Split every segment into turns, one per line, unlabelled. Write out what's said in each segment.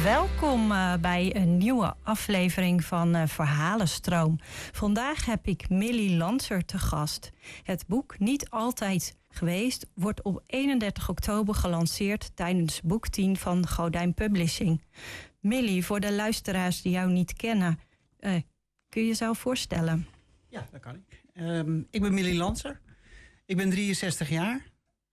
Welkom bij een nieuwe aflevering van Verhalenstroom. Vandaag heb ik Millie Lanser te gast. Het boek Niet Altijd Geweest wordt op 31 oktober gelanceerd tijdens boek 10 van Gordijn Publishing. Millie, voor de luisteraars die jou niet kennen, kun je jezelf voorstellen?
Ja, dat kan ik. Ik ben Millie Lanser. Ik ben 63 jaar.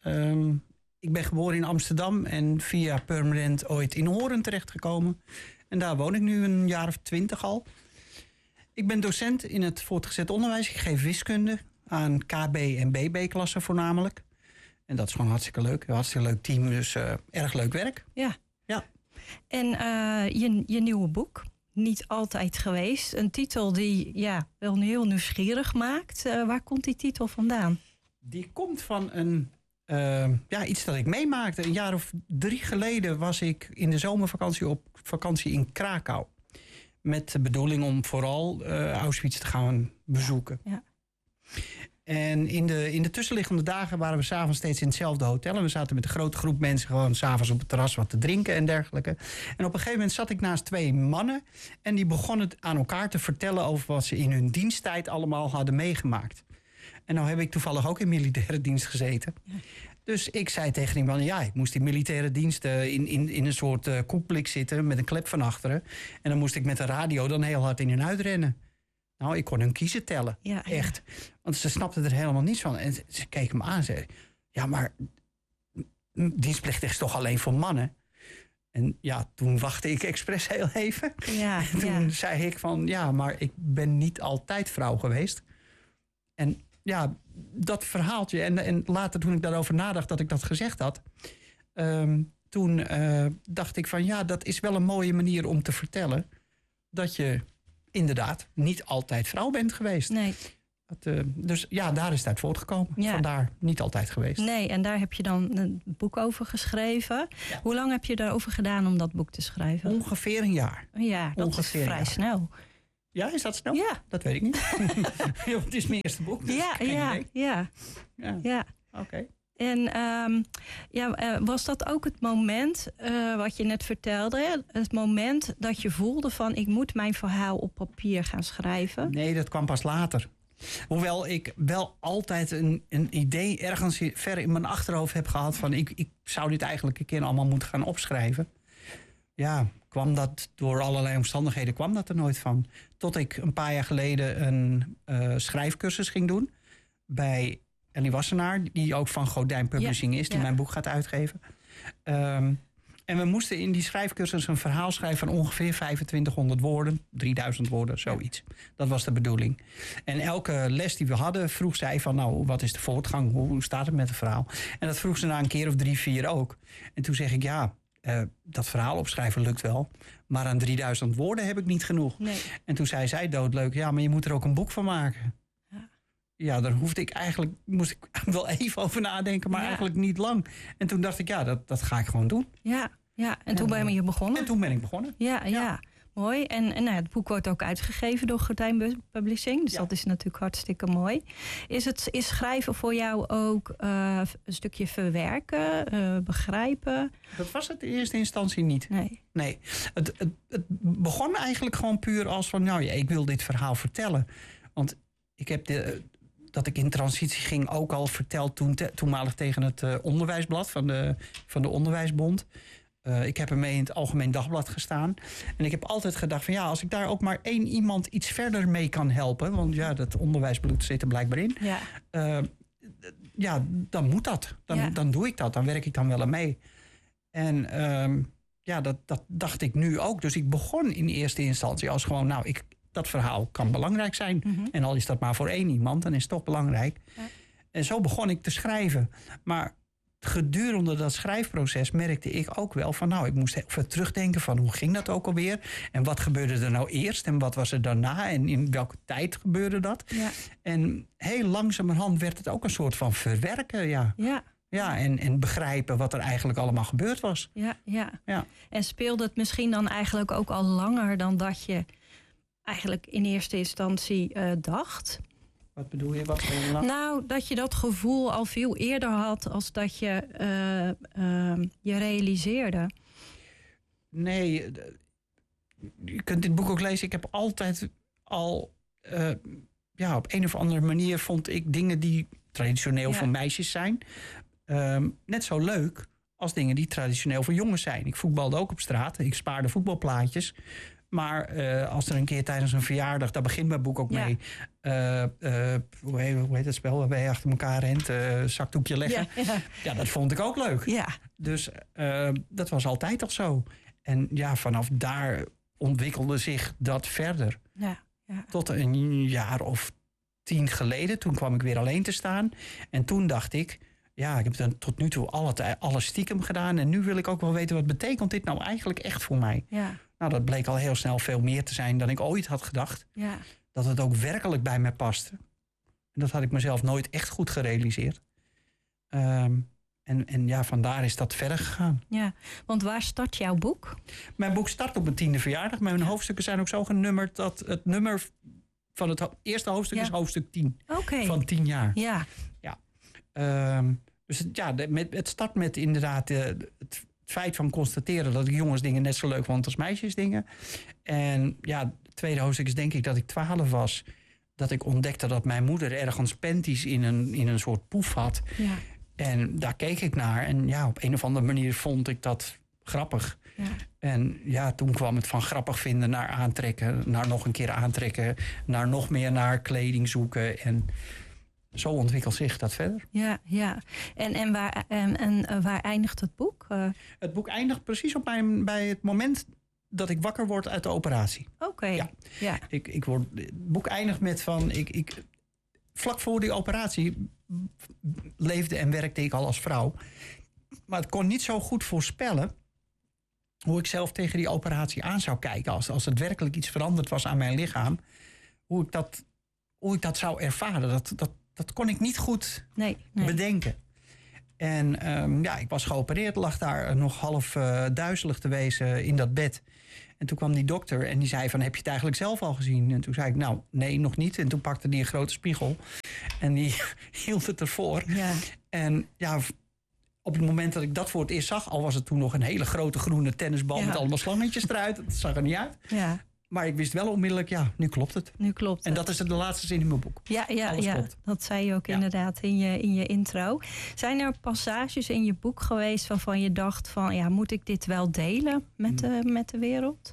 Ik ben geboren in Amsterdam en via Permanent ooit in Horen terechtgekomen. En daar woon ik nu een jaar of 20 al. Ik ben docent in het voortgezet onderwijs. Ik geef wiskunde aan KB en BB-klassen voornamelijk. En dat is gewoon hartstikke leuk. Een hartstikke leuk team, dus erg leuk werk.
Ja.
Ja.
En je nieuwe boek, Niet Altijd Geweest. Een titel die wel heel nieuwsgierig maakt. Waar komt die titel vandaan?
Die komt van iets dat ik meemaakte. Een jaar of 3 geleden was ik in de zomervakantie op vakantie in Krakau. Met de bedoeling om vooral Auschwitz te gaan bezoeken. Ja. En in de tussenliggende dagen waren we 's avonds steeds in hetzelfde hotel. En we zaten met een grote groep mensen gewoon 's avonds op het terras wat te drinken en dergelijke. En op een gegeven moment zat ik naast 2 mannen. En die begonnen aan elkaar te vertellen over wat ze in hun diensttijd allemaal hadden meegemaakt. En nou heb ik toevallig ook in militaire dienst gezeten. Ja. Dus ik zei tegen die man, ik moest in militaire dienst in een soort koekblik zitten met een klep van achteren. En dan moest ik met de radio dan heel hard in en uit rennen. Nou, ik kon hun kiezen tellen. Ja, echt. Want ze snapten er helemaal niets van. En ze keken me aan en zeiden, maar dienstplicht is toch alleen voor mannen? En toen wachtte ik expres heel even. Ja, en toen zei ik van, maar ik ben niet altijd vrouw geweest. En dat verhaaltje. En later toen ik daarover nadacht dat ik dat gezegd had. Toen dacht ik van dat is wel een mooie manier om te vertellen. Dat je inderdaad niet altijd vrouw bent geweest. Nee. Dus daar is het uit voortgekomen. Ja. Vandaar niet altijd geweest.
Nee, en daar heb je dan een boek over geschreven. Ja. Hoe lang heb je daarover gedaan om dat boek te schrijven?
Ongeveer een jaar.
Ja, dat is vrij snel.
Ja, is dat snel?
Ja.
Dat weet ik niet. Het is mijn eerste boek. Dus
ja.
Oké.
En was dat ook het moment, wat je net vertelde, hè? Het moment dat je voelde van ik moet mijn verhaal op papier gaan schrijven?
Nee, dat kwam pas later. Hoewel ik wel altijd een idee ergens ver in mijn achterhoofd heb gehad van ik zou dit eigenlijk een keer allemaal moeten gaan opschrijven. Ja, kwam dat door allerlei omstandigheden kwam dat er nooit van. Tot ik een paar jaar geleden een schrijfcursus ging doen bij Ellie Wassenaar, die ook van Gordijn Publishing is, die mijn boek gaat uitgeven. En we moesten in die schrijfcursus een verhaal schrijven van ongeveer 2500 woorden, 3000 woorden, zoiets. Dat was de bedoeling. En elke les die we hadden vroeg zij van wat is de voortgang, hoe staat het met het verhaal? En dat vroeg ze na een keer of 3, 4 ook. En toen zeg ik dat verhaal opschrijven lukt wel, maar aan 3000 woorden heb ik niet genoeg. Nee. En toen zei zij doodleuk, maar je moet er ook een boek van maken. Ja, daar moest ik wel even over nadenken, maar eigenlijk niet lang. En toen dacht ik, dat ga ik gewoon doen.
Ja. En toen ben je begonnen?
En toen ben ik begonnen.
Ja. Mooi. En het boek wordt ook uitgegeven door Gordijn Publishing. Dus dat is natuurlijk hartstikke mooi. Is schrijven voor jou ook een stukje verwerken, begrijpen?
Dat was het in eerste instantie niet. Nee. Het begon eigenlijk gewoon puur als van, ik wil dit verhaal vertellen. Want ik heb dat ik in transitie ging ook al verteld toenmalig tegen het onderwijsblad van de Onderwijsbond. Ik heb ermee in het Algemeen Dagblad gestaan. En ik heb altijd gedacht van als ik daar ook maar 1 iemand iets verder mee kan helpen. Want dat onderwijsbloed zit er blijkbaar in. Dan moet dat. Dan doe ik dat. Dan werk ik dan wel aan mee. En dat dacht ik nu ook. Dus ik begon in eerste instantie als gewoon dat verhaal kan belangrijk zijn. Mm-hmm. En al is dat maar voor 1 iemand, dan is het toch belangrijk. Ja. En zo begon ik te schrijven. Maar gedurende dat schrijfproces merkte ik ook wel van ik moest even terugdenken van hoe ging dat ook alweer? En wat gebeurde er nou eerst? En wat was er daarna? En in welke tijd gebeurde dat? Ja. En heel langzamerhand werd het ook een soort van verwerken, en begrijpen wat er eigenlijk allemaal gebeurd was.
Ja. En speelde het misschien dan eigenlijk ook al langer dan dat je eigenlijk in eerste instantie dacht?
Wat bedoel je?
Dat je dat gevoel al veel eerder had als dat je je realiseerde.
Nee, je kunt dit boek ook lezen. Ik heb altijd al... op een of andere manier vond ik dingen die traditioneel voor meisjes zijn... net zo leuk als dingen die traditioneel voor jongens zijn. Ik voetbalde ook op straat. Ik spaarde voetbalplaatjes. Maar als er een keer tijdens een verjaardag... daar begint mijn boek ook mee... hoe heet het spel waarbij je achter elkaar rent? Zakdoekje leggen. Ja, dat vond ik ook leuk. Ja. Dus dat was altijd al zo. En ja, vanaf daar ontwikkelde zich dat verder. Ja. Tot een jaar of 10 geleden. Toen kwam ik weer alleen te staan. En toen dacht ik... ja, ik heb dan tot nu toe alles stiekem gedaan... en nu wil ik ook wel weten... wat betekent dit nou eigenlijk echt voor mij? Ja. Nou, dat bleek al heel snel veel meer te zijn... dan ik ooit had gedacht. Ja. Dat het ook werkelijk bij mij paste. En dat had ik mezelf nooit echt goed gerealiseerd. En ja, vandaar is dat verder gegaan.
Ja, want waar start jouw boek?
Mijn boek start op mijn 10e verjaardag. Mijn hoofdstukken zijn ook zo genummerd... dat het nummer van het eerste hoofdstuk is hoofdstuk 10. Okay. Van 10 jaar. Ja. Dus het start met inderdaad het feit van constateren... dat ik jongensdingen net zo leuk vond als meisjesdingen. En ja, het tweede hoofdstuk is denk ik dat ik 12 was... dat ik ontdekte dat mijn moeder ergens panties in een soort poef had. Ja. En daar keek ik naar. En ja, op een of andere manier vond ik dat grappig. Ja. En ja, toen kwam het van grappig vinden naar aantrekken... naar nog een keer aantrekken... naar nog meer naar kleding zoeken... en zo ontwikkelt zich dat verder.
Ja. En waar eindigt het boek?
Het boek eindigt precies bij het moment dat ik wakker word uit de operatie.
Oké. Ja.
Het boek eindigt met van... vlak voor die operatie leefde en werkte ik al als vrouw. Maar het kon niet zo goed voorspellen... hoe ik zelf tegen die operatie aan zou kijken. Als het werkelijk iets veranderd was aan mijn lichaam. Hoe ik dat zou ervaren. Dat kon ik niet goed bedenken. En ik was geopereerd, lag daar nog half duizelig te wezen in dat bed. En toen kwam die dokter en die zei van, heb je het eigenlijk zelf al gezien? En toen zei ik, nou, nee, nog niet. En toen pakte hij een grote spiegel en die hield het ervoor. Ja. En ja, op het moment dat ik dat voor het eerst zag... al was het toen nog een hele grote groene tennisbal... met allemaal slangetjes eruit. Dat zag er niet uit. Ja. Maar ik wist wel onmiddellijk, ja, nu klopt het. En dat is de laatste zin in mijn boek.
Ja, dat zei je ook inderdaad in je intro. Zijn er passages in je boek geweest waarvan je dacht van... ja, moet ik dit wel delen met de wereld?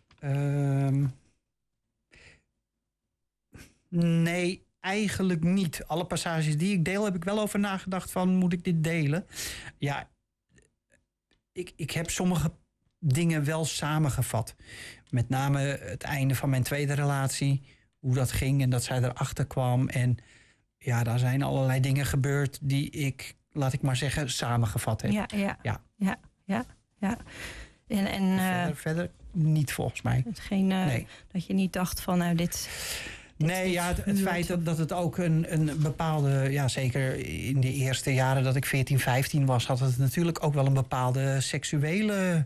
Nee, eigenlijk niet. Alle passages die ik deel, heb ik wel over nagedacht van... moet ik dit delen? Ja, ik heb sommige dingen wel samengevat. Met name het einde van mijn tweede relatie. Hoe dat ging en dat zij erachter kwam. En ja, daar zijn allerlei dingen gebeurd die ik, laat ik maar zeggen, samengevat heb.
Ja. En
verder niet volgens mij.
Dat je niet dacht van, nou dit
nee, ja, het feit dat het ook een bepaalde... ja, zeker in de eerste jaren dat ik 14, 15 was... had het natuurlijk ook wel een bepaalde seksuele...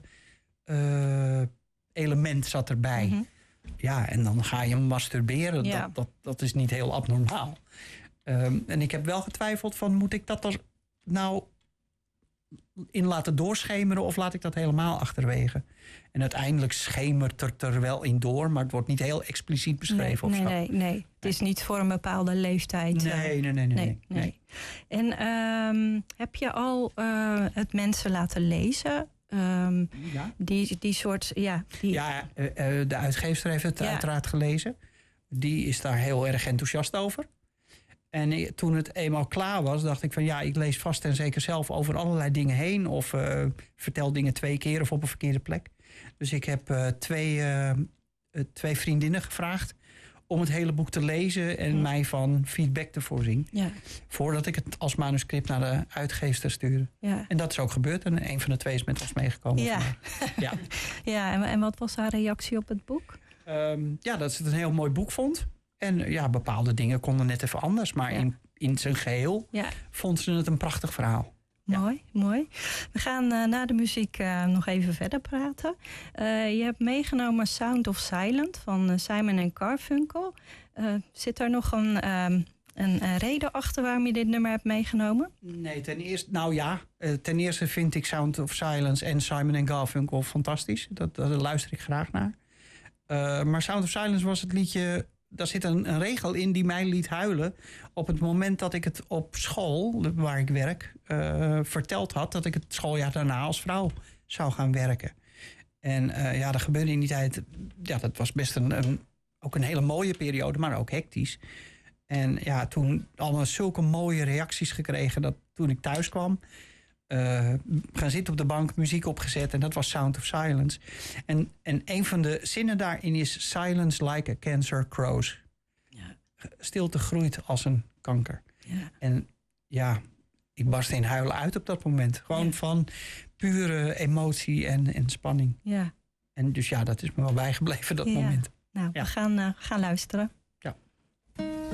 element zat erbij. Mm-hmm. Ja, en dan ga je masturberen. Ja. Dat is niet heel abnormaal. En ik heb wel getwijfeld van... moet ik dat er nou in laten doorschemeren... of laat ik dat helemaal achterwege? En uiteindelijk schemert het er wel in door... maar het wordt niet heel expliciet beschreven.
Nee. Het is niet voor een bepaalde leeftijd.
Nee.
En heb je al het mensen laten lezen... die soort...
de uitgever heeft het uiteraard gelezen. Die is daar heel erg enthousiast over. En toen het eenmaal klaar was, dacht ik van... ja, ik lees vast en zeker zelf over allerlei dingen heen... of vertel dingen 2 keer of op een verkeerde plek. Dus ik heb 2 vriendinnen gevraagd... om het hele boek te lezen en mij van feedback te voorzien. Ja. Voordat ik het als manuscript naar de uitgever stuurde. Ja. En dat is ook gebeurd. En een van de 2 is met ons meegekomen.
Ja, en wat was haar reactie op het boek?
Dat ze het een heel mooi boek vond. En ja, bepaalde dingen konden net even anders. Maar in zijn geheel vond ze het een prachtig verhaal.
Mooi. We gaan na de muziek nog even verder praten. Je hebt meegenomen Sound of Silent van Simon & Garfunkel. Zit daar nog een Een reden achter waarom je dit nummer hebt meegenomen?
Nee, ten eerste vind ik Sound of Silence en Simon & Garfunkel fantastisch. Daar luister ik graag naar. Maar Sound of Silence was het liedje... Daar zit een regel in die mij liet huilen... op het moment dat ik het op school, waar ik werk... verteld had dat ik het schooljaar daarna als vrouw zou gaan werken. En dat gebeurde in die tijd... Ja, dat was best ook een hele mooie periode, maar ook hectisch. En ja, toen allemaal zulke mooie reacties gekregen... dat toen ik thuis kwam... gaan zitten op de bank, muziek opgezet... en dat was Sound of Silence. En een van de zinnen daarin is... Silence like a cancer grows. Ja. Stilte groeit als een kanker. Ja. En ja, ik barst in huilen uit op dat moment. Gewoon van pure emotie en spanning. Ja. En dus ja, dat is me wel bijgebleven, dat moment.
Nou, we gaan luisteren.